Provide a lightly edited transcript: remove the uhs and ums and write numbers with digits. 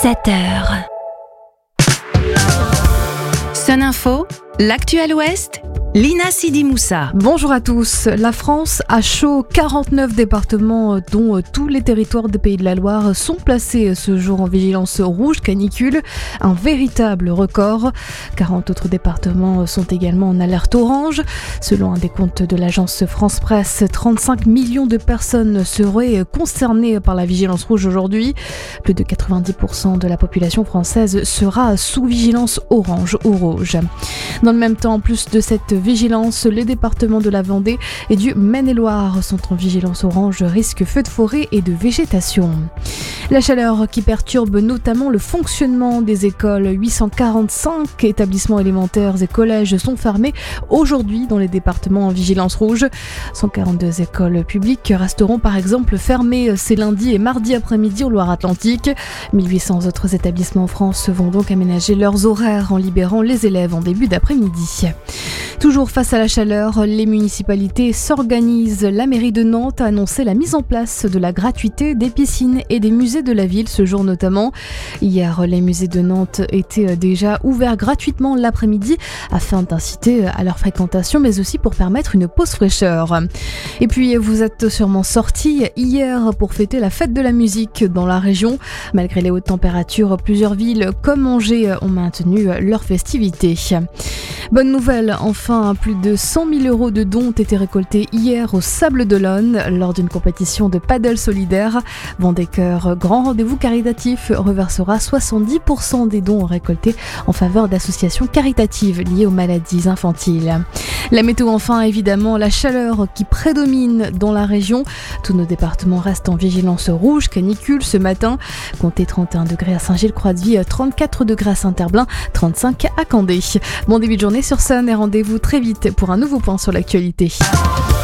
7h. Sun Info, l'actu à l'Ouest, Lina Sidi Moussa. Bonjour à tous. La France a chaud. 49 départements, dont tous les territoires des Pays de la Loire, sont placés ce jour en vigilance rouge canicule. Un véritable record. 40 autres départements sont également en alerte orange. Selon un décompte de l'agence France Presse, 35 millions de personnes seraient concernées par la vigilance rouge aujourd'hui. Plus de 90% de la population française sera sous vigilance orange ou rouge. Dans le même temps, en plus de cette vigilance, les départements de la Vendée et du Maine-et-Loire sont en vigilance orange, risque feu de forêt et de végétation. La chaleur qui perturbe notamment le fonctionnement des écoles. 845 établissements élémentaires et collèges sont fermés aujourd'hui dans les départements en vigilance rouge. 142 écoles publiques resteront par exemple fermées ces lundis et mardis après-midi en Loire-Atlantique. 1800 autres établissements en France vont donc aménager leurs horaires en libérant les élèves en début d'après-midi. Toujours face à la chaleur, les municipalités s'organisent. La mairie de Nantes a annoncé la mise en place de la gratuité des piscines et des musées de la ville ce jour notamment. Hier, les musées de Nantes étaient déjà ouverts gratuitement l'après-midi afin d'inciter à leur fréquentation, mais aussi pour permettre une pause fraîcheur. Et puis, vous êtes sûrement sortis hier pour fêter la fête de la musique dans la région. Malgré les hautes températures, plusieurs villes comme Angers ont maintenu leurs festivités. Bonne nouvelle, enfin, plus de 100 000 € de dons ont été récoltés hier au Sables d'Olonne lors d'une compétition de paddle solidaire. Vendée Cœur, grand rendez-vous caritatif, reversera 70% des dons récoltés en faveur d'associations caritatives liées aux maladies infantiles. La météo enfin, évidemment, la chaleur qui prédomine dans la région. Tous nos départements restent en vigilance rouge canicule ce matin. Comptez 31 degrés à Saint-Gilles-Croix-de-Vie, 34 degrés à Saint-Herblain, 35 à Candé. Bon début de journée sur Sun et rendez-vous très vite pour un nouveau point sur l'actualité.